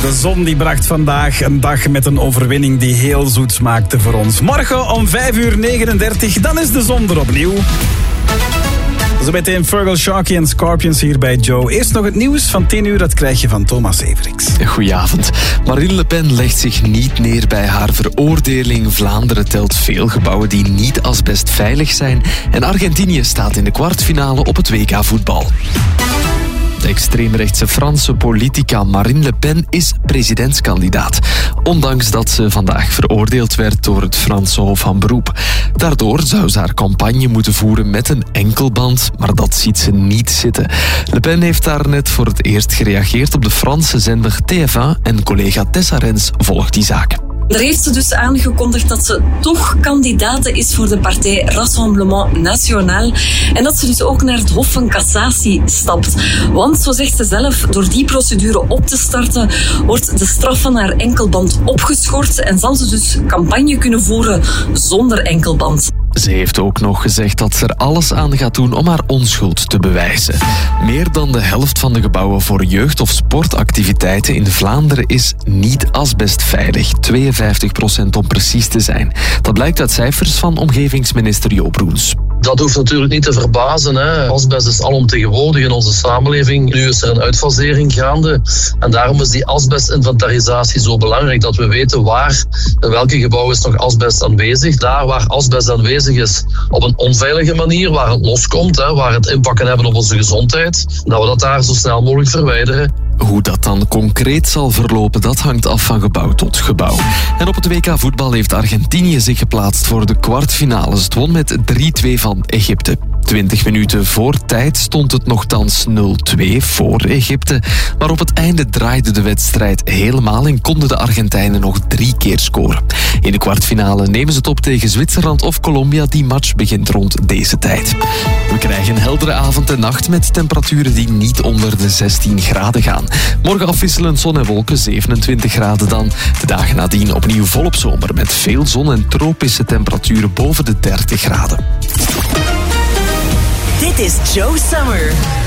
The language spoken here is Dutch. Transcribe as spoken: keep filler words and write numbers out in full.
De zon die bracht vandaag een dag met een overwinning die heel zoet smaakte voor ons. Morgen om vijf uur negenendertig, dan is de zon er opnieuw. Zo meteen Fergal Sharkey en Scorpions hier bij Joe. Eerst nog het nieuws van tien uur, dat krijg je van Thomas Everix. Goedenavond. Marine Le Pen legt zich niet neer bij haar veroordeling. Vlaanderen telt veel gebouwen die niet asbestveilig zijn. En Argentinië staat in de kwartfinale op het W K voetbal. De extreemrechtse Franse politica Marine Le Pen is presidentskandidaat. Ondanks dat ze vandaag veroordeeld werd door het Franse Hof van Beroep. Daardoor zou ze haar campagne moeten voeren met een enkelband, maar dat ziet ze niet zitten. Le Pen heeft daar net voor het eerst gereageerd op de Franse zender T F één en collega Tessa Rens volgt die zaak. Daar heeft ze dus aangekondigd dat ze toch kandidate is voor de partij Rassemblement National. En dat ze dus ook naar het Hof van Cassatie stapt. Want, zo zegt ze zelf, door die procedure op te starten, wordt de straf van haar enkelband opgeschort en zal ze dus campagne kunnen voeren zonder enkelband. Ze heeft ook nog gezegd dat ze er alles aan gaat doen om haar onschuld te bewijzen. Meer dan de helft van de gebouwen voor jeugd- of sportactiviteiten in Vlaanderen is niet asbestveilig. tweeënvijftig procent om precies te zijn. Dat blijkt uit cijfers van omgevingsminister Joop Roens. Dat hoeft natuurlijk niet te verbazen. Hè. Asbest is alomtegenwoordig in onze samenleving. Nu is er een uitfasering gaande. En daarom is die asbestinventarisatie zo belangrijk. Dat we weten waar, in welke gebouwen is nog asbest aanwezig. Daar waar asbest aanwezig is op een onveilige manier, waar het loskomt, hè, waar het impact kan hebben op onze gezondheid, dat we dat daar zo snel mogelijk verwijderen. Hoe dat dan concreet zal verlopen, dat hangt af van gebouw tot gebouw. En op het W K voetbal heeft Argentinië zich geplaatst voor de kwartfinales. Het won met drie twee van Egypte. Twintig minuten voor tijd stond het nogthans nul twee voor Egypte. Maar op het einde draaide de wedstrijd helemaal en konden de Argentijnen nog drie keer scoren. In de kwartfinale nemen ze het op tegen Zwitserland of Colombia. Die match begint rond deze tijd. We krijgen een heldere avond en nacht met temperaturen die niet onder de zestien graden gaan. Morgen afwisselend zon en wolken, zevenentwintig graden dan. De dagen nadien opnieuw volop zomer met veel zon en tropische temperaturen boven de dertig graden. Dit is Joe Summer.